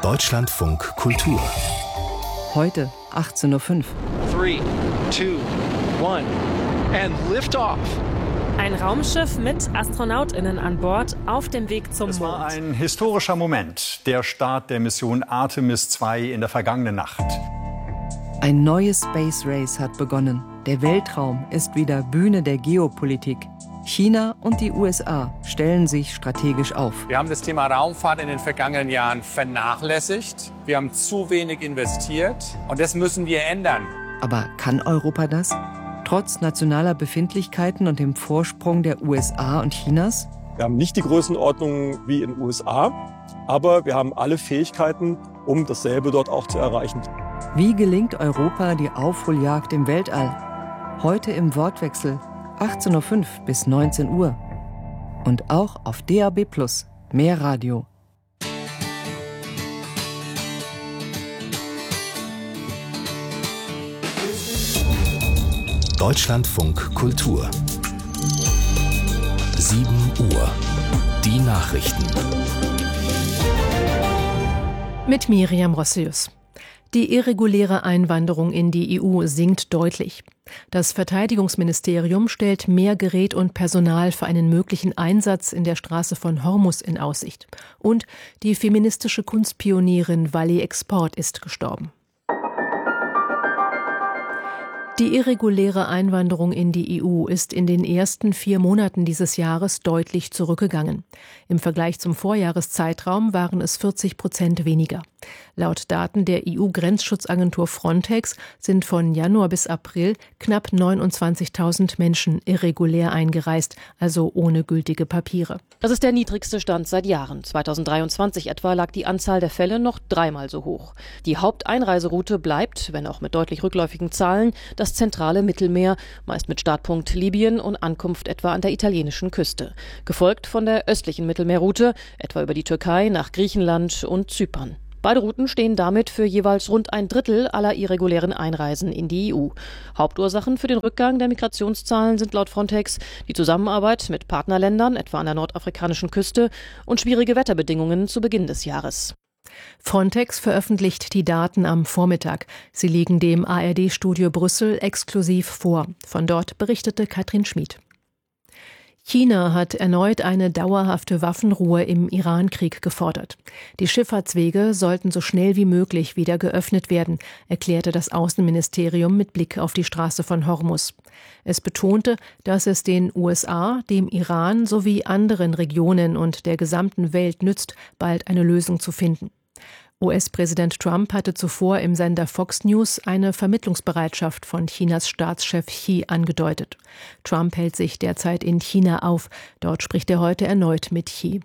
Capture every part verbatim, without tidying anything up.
Deutschlandfunk Kultur. Heute achtzehn Uhr fünf. drei, zwei, eins and Liftoff. Ein Raumschiff mit AstronautInnen an Bord auf dem Weg zum Mond. Es war ein historischer Moment, der Start der Mission Artemis zwei in der vergangenen Nacht. Ein neues Space Race hat begonnen. Der Weltraum ist wieder Bühne der Geopolitik. China und die U S A stellen sich strategisch auf. Wir haben das Thema Raumfahrt in den vergangenen Jahren vernachlässigt. Wir haben zu wenig investiert und das müssen wir ändern. Aber kann Europa das? Trotz nationaler Befindlichkeiten und dem Vorsprung der U S A und Chinas? Wir haben nicht die Größenordnung wie in den U S A, aber wir haben alle Fähigkeiten, um dasselbe dort auch zu erreichen. Wie gelingt Europa die Aufholjagd im Weltall? Heute im Wortwechsel, achtzehn Uhr fünf bis neunzehn Uhr. Und auch auf D A B plus, mehr Radio. Deutschlandfunk Kultur. sieben Uhr. Die Nachrichten. Mit Miriam Rossius. Die irreguläre Einwanderung in die E U sinkt deutlich. Das Verteidigungsministerium stellt mehr Gerät und Personal für einen möglichen Einsatz in der Straße von Hormuz in Aussicht. Und die feministische Kunstpionierin Valley Export ist gestorben. Die irreguläre Einwanderung in die E U ist in den ersten vier Monaten dieses Jahres deutlich zurückgegangen. Im Vergleich zum Vorjahreszeitraum waren es vierzig Prozent weniger. Laut Daten der E U-Grenzschutzagentur Frontex sind von Januar bis April knapp neunundzwanzigtausend Menschen irregulär eingereist, also ohne gültige Papiere. Das ist der niedrigste Stand seit Jahren. zweitausenddreiundzwanzig etwa lag die Anzahl der Fälle noch dreimal so hoch. Die Haupteinreiseroute bleibt, wenn auch mit deutlich rückläufigen Zahlen, das zentrale Mittelmeer, meist mit Startpunkt Libyen und Ankunft etwa an der italienischen Küste. Gefolgt von der östlichen Mittelmeerroute, etwa über die Türkei nach Griechenland und Zypern. Beide Routen stehen damit für jeweils rund ein Drittel aller irregulären Einreisen in die E U. Hauptursachen für den Rückgang der Migrationszahlen sind laut Frontex die Zusammenarbeit mit Partnerländern, etwa an der nordafrikanischen Küste, und schwierige Wetterbedingungen zu Beginn des Jahres. Frontex veröffentlicht die Daten am Vormittag. Sie liegen dem A R D-Studio Brüssel exklusiv vor. Von dort berichtete Katrin Schmid. China hat erneut eine dauerhafte Waffenruhe im Iran-Krieg gefordert. Die Schifffahrtswege sollten so schnell wie möglich wieder geöffnet werden, erklärte das Außenministerium mit Blick auf die Straße von Hormuz. Es betonte, dass es den U S A, dem Iran sowie anderen Regionen und der gesamten Welt nützt, bald eine Lösung zu finden. U S-Präsident Trump hatte zuvor im Sender Fox News eine Vermittlungsbereitschaft von Chinas Staatschef Xi angedeutet. Trump hält sich derzeit in China auf. Dort spricht er heute erneut mit Xi.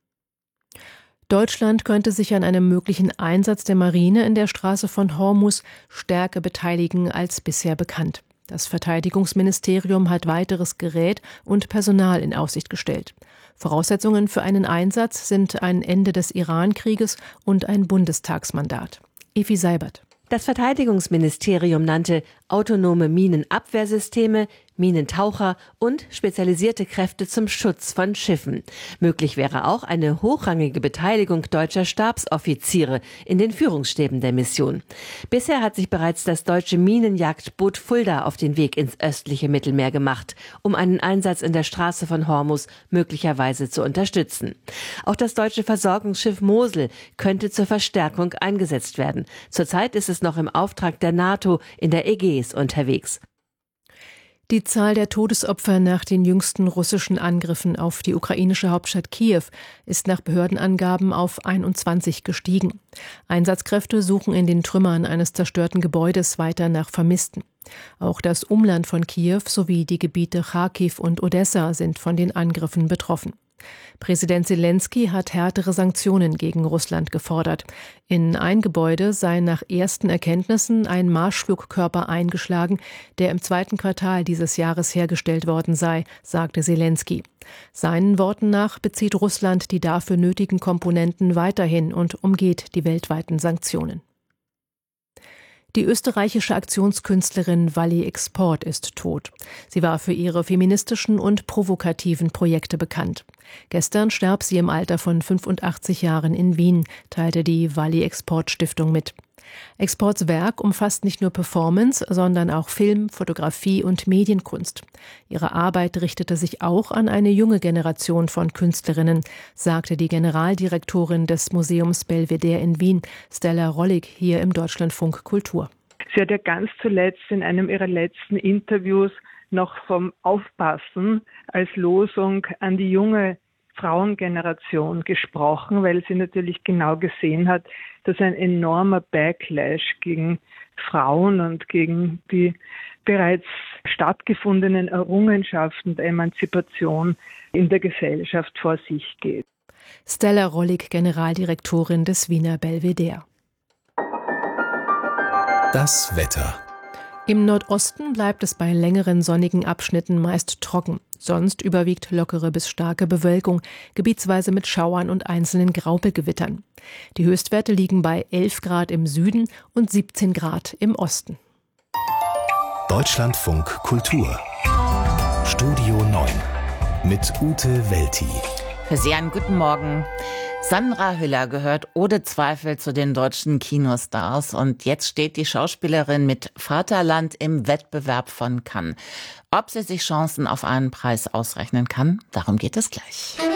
Deutschland könnte sich an einem möglichen Einsatz der Marine in der Straße von Hormuz stärker beteiligen als bisher bekannt. Das Verteidigungsministerium hat weiteres Gerät und Personal in Aussicht gestellt. Voraussetzungen für einen Einsatz sind ein Ende des Iran-Krieges und ein Bundestagsmandat. Evi Seibert. Das Verteidigungsministerium nannte autonome Minenabwehrsysteme, Minentaucher und spezialisierte Kräfte zum Schutz von Schiffen. Möglich wäre auch eine hochrangige Beteiligung deutscher Stabsoffiziere in den Führungsstäben der Mission. Bisher hat sich bereits das deutsche Minenjagdboot Fulda auf den Weg ins östliche Mittelmeer gemacht, um einen Einsatz in der Straße von Hormuz möglicherweise zu unterstützen. Auch das deutsche Versorgungsschiff Mosel könnte zur Verstärkung eingesetzt werden. Zurzeit ist es noch im Auftrag der NATO in der Ägäis unterwegs. Die Zahl der Todesopfer nach den jüngsten russischen Angriffen auf die ukrainische Hauptstadt Kiew ist nach Behördenangaben auf einundzwanzig gestiegen. Einsatzkräfte suchen in den Trümmern eines zerstörten Gebäudes weiter nach Vermissten. Auch das Umland von Kiew sowie die Gebiete Charkiw und Odessa sind von den Angriffen betroffen. Präsident Selenskyj hat härtere Sanktionen gegen Russland gefordert. In ein Gebäude sei nach ersten Erkenntnissen ein Marschflugkörper eingeschlagen, der im zweiten Quartal dieses Jahres hergestellt worden sei, sagte Selenskyj. Seinen Worten nach bezieht Russland die dafür nötigen Komponenten weiterhin und umgeht die weltweiten Sanktionen. Die österreichische Aktionskünstlerin Valley Export ist tot. Sie war für ihre feministischen und provokativen Projekte bekannt. Gestern starb sie im Alter von fünfundachtzig Jahren in Wien, teilte die Walli Export Stiftung mit. Exports Werk umfasst nicht nur Performance, sondern auch Film, Fotografie und Medienkunst. Ihre Arbeit richtete sich auch an eine junge Generation von Künstlerinnen, sagte die Generaldirektorin des Museums Belvedere in Wien, Stella Rollig, hier im Deutschlandfunk Kultur. Sie hat ja ganz zuletzt in einem ihrer letzten Interviews noch vom Aufpassen als Losung an die junge Frauengeneration gesprochen, weil sie natürlich genau gesehen hat, dass ein enormer Backlash gegen Frauen und gegen die bereits stattgefundenen Errungenschaften der Emanzipation in der Gesellschaft vor sich geht. Stella Rollig, Generaldirektorin des Wiener Belvedere. Das Wetter. Im Nordosten bleibt es bei längeren sonnigen Abschnitten meist trocken. Sonst überwiegt lockere bis starke Bewölkung, gebietsweise mit Schauern und einzelnen Graupelgewittern. Die Höchstwerte liegen bei elf Grad im Süden und siebzehn Grad im Osten. Deutschlandfunk Kultur. Studio neun mit Ute Welti. Für Sie einen guten Morgen. Sandra Hüller gehört ohne Zweifel zu den deutschen Kinostars und jetzt steht die Schauspielerin mit Vaterland im Wettbewerb von Cannes. Ob sie sich Chancen auf einen Preis ausrechnen kann, darum geht es gleich.